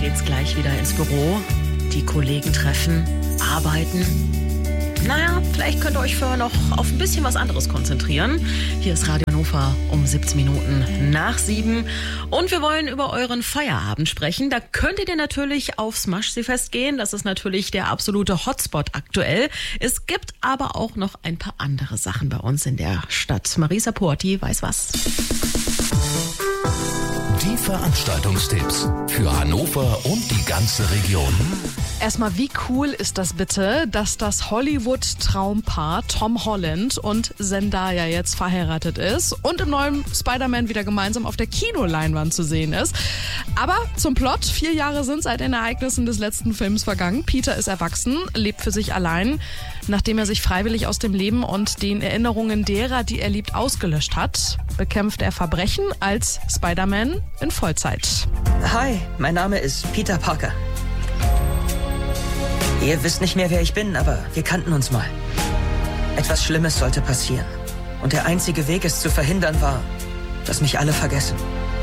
geht's gleich wieder ins Büro. Die Kollegen treffen, arbeiten. Naja, vielleicht könnt ihr euch vorher noch auf ein bisschen was anderes konzentrieren. Hier ist Radio Hannover um 17 Minuten nach 7. Und wir wollen über euren Feierabend sprechen. Da könntet ihr natürlich aufs Maschseefest gehen. Das ist natürlich der absolute Hotspot aktuell. Es gibt aber auch noch ein paar andere Sachen bei uns in der Stadt. Marisa Porti weiß was. Die Veranstaltungstipps für Hannover und die ganze Region. Erstmal, wie cool ist das bitte, dass das Hollywood-Traumpaar Tom Holland und Zendaya jetzt verheiratet ist und im neuen Spider-Man wieder gemeinsam auf der Kinoleinwand zu sehen ist. Aber zum Plot: 4 Jahre sind seit den Ereignissen des letzten Films vergangen. Peter ist erwachsen, lebt für sich allein, nachdem er sich freiwillig aus dem Leben und den Erinnerungen derer, die er liebt, ausgelöscht hat, bekämpft er Verbrechen als Spider-Man in Vollzeit. Hi, mein Name ist Peter Parker. Ihr wisst nicht mehr, wer ich bin, aber wir kannten uns mal. Etwas Schlimmes sollte passieren. Und der einzige Weg, es zu verhindern, war, dass mich alle vergessen.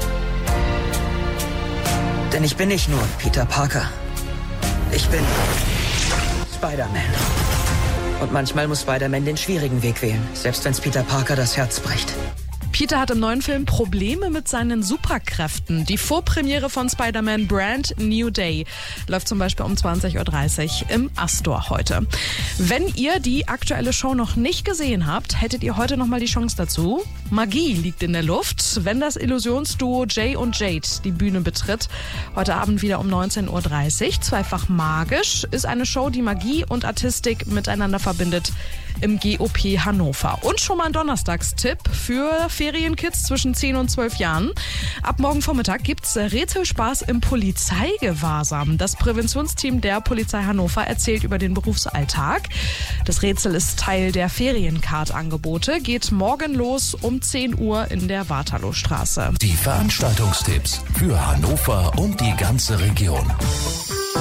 Denn ich bin nicht nur Peter Parker. Ich bin Spider-Man. Und manchmal muss Spider-Man den schwierigen Weg wählen, selbst wenn es Peter Parker das Herz bricht. Peter hat im neuen Film Probleme mit seinen Superkräften. Die Vorpremiere von Spider-Man Brand New Day läuft zum Beispiel um 20.30 Uhr im Astor heute. Wenn ihr die aktuelle Show noch nicht gesehen habt, hättet ihr heute nochmal die Chance dazu. Magie liegt in der Luft, wenn das Illusionsduo Jay und Jade die Bühne betritt. Heute Abend wieder um 19.30 Uhr. Zweifach magisch ist eine Show, die Magie und Artistik miteinander verbindet im GOP Hannover. Und schon mal ein Donnerstagstipp für Ferienkids zwischen 10 und 12 Jahren. Ab morgen Vormittag gibt's Rätselspaß im Polizeigewahrsam. Das Präventionsteam der Polizei Hannover erzählt über den Berufsalltag. Das Rätsel ist Teil der Feriencard-Angebote. Geht morgen los um 10 Uhr in der Waterloostraße. Die Veranstaltungstipps für Hannover und die ganze Region.